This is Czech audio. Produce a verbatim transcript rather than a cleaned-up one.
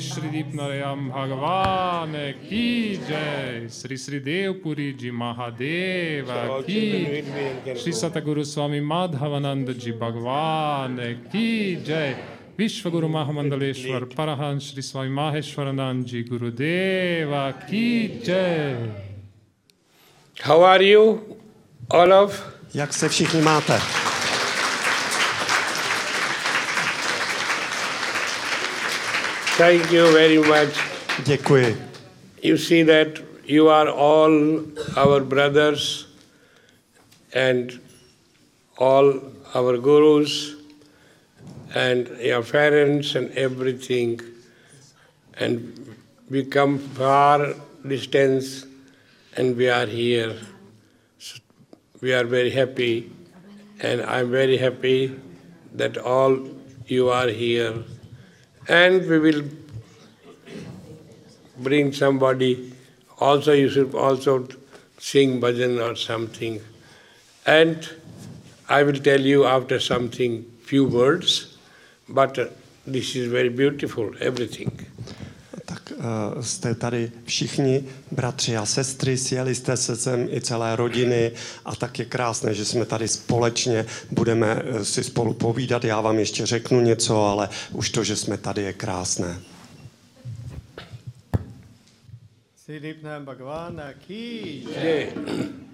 Shri Deepnarayam Bhagavan ki jai. Sri Sri Devpuri Ji Mahadeva ki. Shri Satguru Swami Madhavananda Ji Bhagavan ki jai. Vishwaguru Mahamandaleshwar Parahans Shri Swami Maheshwaranand Ji Gurudeva ki jai. How are you, all of? Jak se všichni máte? Thank you very much. Děkuji. You see that you are all our brothers and all our gurus and your parents and everything, and we come far distance and we are here. So we are very happy, and I'm very happy that all you are here. And we will bring somebody, also you should also sing bhajan or something. And I will tell you after something, few words, but uh, this is very beautiful, everything. Tak uh, jste tady všichni bratři a sestry, sjeli jste se sem i celé rodiny a tak je krásné, že jsme tady společně, budeme uh, si spolu povídat, já vám ještě řeknu něco, ale už to, že jsme tady, je krásné. Sri Deepnarayam Bhagavan ki Jai.